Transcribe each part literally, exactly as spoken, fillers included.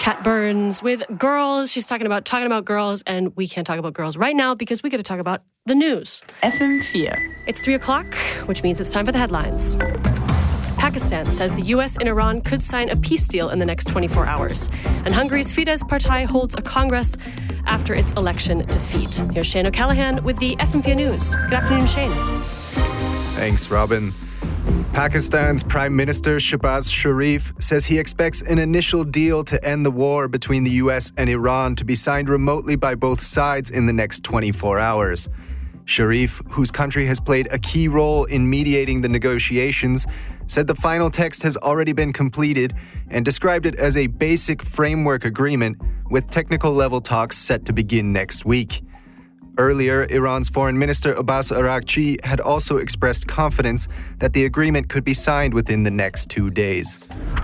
Kat Burns with Girls. She's talking about talking about girls, and we can't talk about girls right now because we got to talk about the news. F M four. It's three o'clock, which means it's time for the headlines. Pakistan says the U S and Iran could sign a peace deal in the next twenty-four hours. And Hungary's Fidesz Party holds a congress after its election defeat. Here's Shane O'Callaghan with the F M four News. Good afternoon, Shane. Thanks, Robin. Pakistan's Prime Minister Shehbaz Sharif says he expects an initial deal to end the war between the U S and Iran to be signed remotely by both sides in the next twenty-four hours. Sharif, whose country has played a key role in mediating the negotiations, said the final text has already been completed and described it as a basic framework agreement with technical level talks set to begin next week. Earlier, Iran's Foreign Minister Abbas Araghchi had also expressed confidence that the agreement could be signed within the next two days.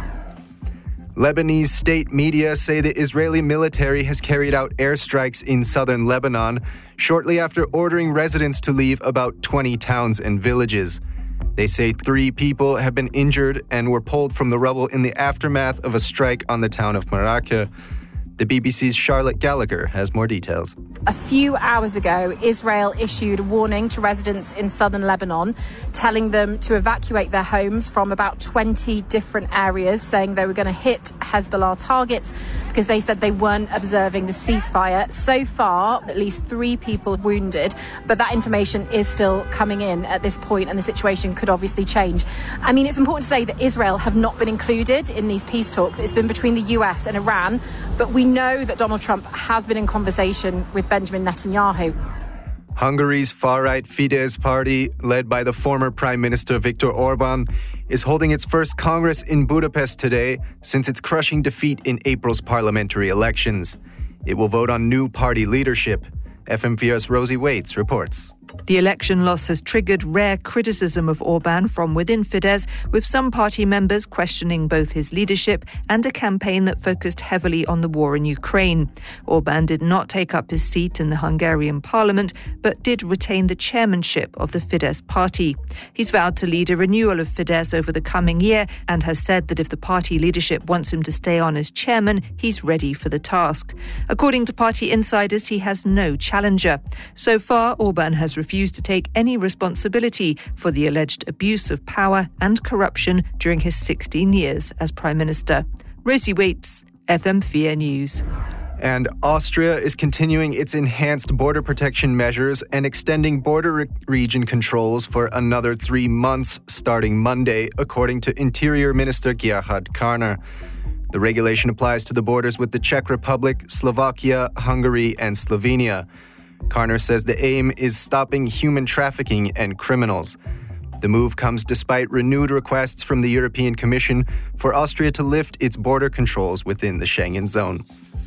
Lebanese state media say the Israeli military has carried out airstrikes in southern Lebanon shortly after ordering residents to leave about twenty towns and villages. They say three people have been injured and were pulled from the rubble in the aftermath of a strike on the town of Maraka. The B B C's Charlotte Gallagher has more details. A few hours ago, Israel issued a warning to residents in southern Lebanon, telling them to evacuate their homes from about twenty different areas, saying they were going to hit Hezbollah targets because they said they weren't observing the ceasefire. So far, at least three people wounded, but that information is still coming in at this point, and the situation could obviously change. I mean, it's important to say that Israel have not been included in these peace talks. It's been between the U S and Iran, but we know that Donald Trump has been in conversation with Benjamin Netanyahu. Hungary's far-right Fidesz party, led by the former Prime Minister Viktor Orban, is holding its first Congress in Budapest today since its crushing defeat in April's parliamentary elections. It will vote on new party leadership. F M four's Rosie Waits reports. The election loss has triggered rare criticism of Orban from within Fidesz, with some party members questioning both his leadership and a campaign that focused heavily on the war in Ukraine. Orban did not take up his seat in the Hungarian parliament, but did retain the chairmanship of the Fidesz party. He's vowed to lead a renewal of Fidesz over the coming year and has said that if the party leadership wants him to stay on as chairman, he's ready for the task. According to party insiders, he has no challenger. So far, Orban has refused to take any responsibility for the alleged abuse of power and corruption during his sixteen years as Prime Minister. Rosie Waits, F M four News. And Austria is continuing its enhanced border protection measures and extending border re- region controls for another three months starting Monday, according to Interior Minister Gerhard Karner. The regulation applies to the borders with the Czech Republic, Slovakia, Hungary, and Slovenia. Karner says the aim is stopping human trafficking and criminals. The move comes despite renewed requests from the European Commission for Austria to lift its border controls within the Schengen zone.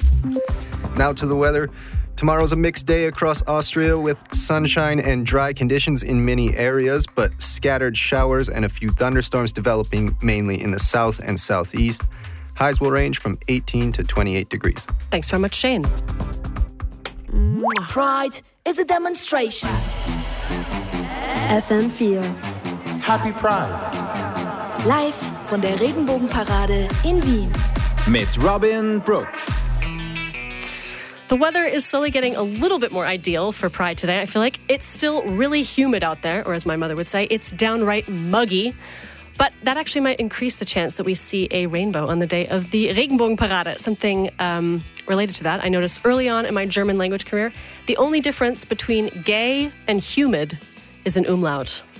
Now to the weather. Tomorrow's a mixed day across Austria with sunshine and dry conditions in many areas, but scattered showers and a few thunderstorms developing mainly in the south and southeast. Highs will range from eighteen to twenty-eight degrees. Thanks very much, Shane. Pride is a demonstration. F M four. Happy Pride. Live von der Regenbogenparade in Wien. Mit Robin Brook. The weather is slowly getting a little bit more ideal for Pride today. I feel like it's still really humid out there, or as my mother would say, it's downright muggy. But that actually might increase the chance that we see a rainbow on the day of the Regenbogenparade. Something um, related to that I noticed early on in my German language career. The only difference between gay and humid is an umlaut.